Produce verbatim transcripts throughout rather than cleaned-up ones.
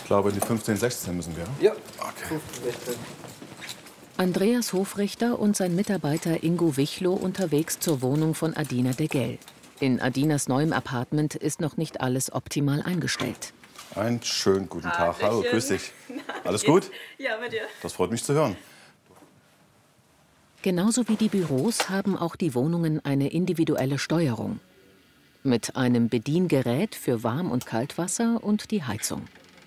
glaube, die fünfzehn, sechzehn müssen wir. Ja, okay. fünfzehn, sechzehn. Andreas Hofrichter und sein Mitarbeiter Ingo Wichlow unterwegs zur Wohnung von Adina Degel. In Adinas neuem Apartment ist noch nicht alles optimal eingestellt. Einen schönen guten Tag. Hallöchen. Hallo, grüß dich. Alles gut? Ja, bei dir. Das freut mich zu hören. Genauso wie die Büros haben auch die Wohnungen eine individuelle Steuerung. Mit einem Bediengerät für Warm- und Kaltwasser und die Heizung.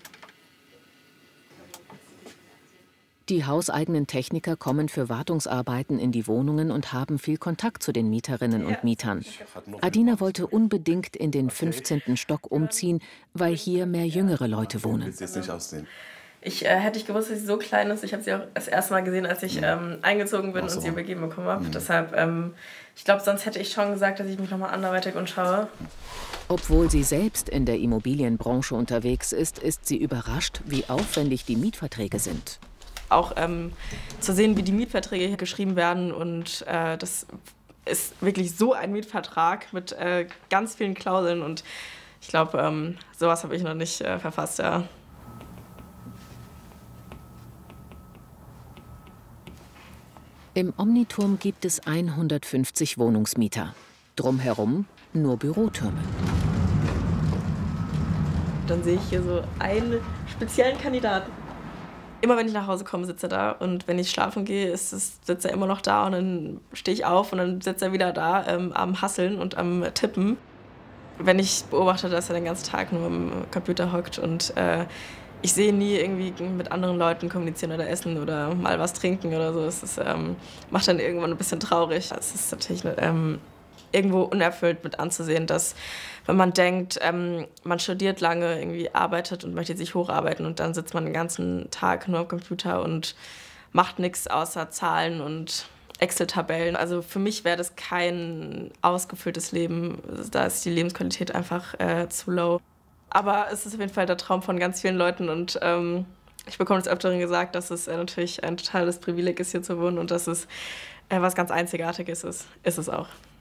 Die hauseigenen Techniker kommen für Wartungsarbeiten in die Wohnungen und haben viel Kontakt zu den Mieterinnen und Mietern. Adina wollte unbedingt in den fünfzehnten Stock umziehen, weil hier mehr jüngere Leute wohnen. Willst du jetzt nicht aussehen? Ich äh, hätte ich gewusst, dass sie so klein ist. Ich habe sie auch das erste Mal gesehen, als ich ähm, eingezogen bin so. und sie übergeben bekommen habe. Mhm. Deshalb, ähm, ich glaube, sonst hätte ich schon gesagt, dass ich mich nochmal anderweitig umschaue. Obwohl sie selbst in der Immobilienbranche unterwegs ist, ist sie überrascht, wie aufwendig die Mietverträge sind. Auch ähm, zu sehen, wie die Mietverträge hier geschrieben werden. Und äh, das ist wirklich so ein Mietvertrag mit äh, ganz vielen Klauseln. Und ich glaube, ähm, sowas habe ich noch nicht äh, verfasst. Ja. Im Omniturm gibt es hundertfünfzig Wohnungsmieter. Drumherum nur Bürotürme. Dann sehe ich hier so einen speziellen Kandidaten. Immer wenn ich nach Hause komme, sitzt er da. Und wenn ich schlafen gehe, ist es, sitzt er immer noch da. Und dann stehe ich auf und dann sitzt er wieder da ähm, am Hasseln und am Tippen. Wenn ich beobachte, dass er den ganzen Tag nur am Computer hockt und äh, ich sehe nie irgendwie mit anderen Leuten kommunizieren oder essen oder mal was trinken oder so. Das ist, ähm, macht dann irgendwann ein bisschen traurig. Es ist natürlich ähm, irgendwo unerfüllt mit anzusehen, dass wenn man denkt, ähm, man studiert lange, irgendwie arbeitet und möchte sich hocharbeiten und dann sitzt man den ganzen Tag nur am Computer und macht nichts außer Zahlen und Excel-Tabellen. Also für mich wäre das kein ausgefülltes Leben. Da ist die Lebensqualität einfach äh, zu low. Aber es ist auf jeden Fall der Traum von ganz vielen Leuten und ähm, ich bekomme des Öfteren gesagt, dass es äh, natürlich ein totales Privileg ist, hier zu wohnen und dass es äh, was ganz Einzigartiges ist. Ist es auch.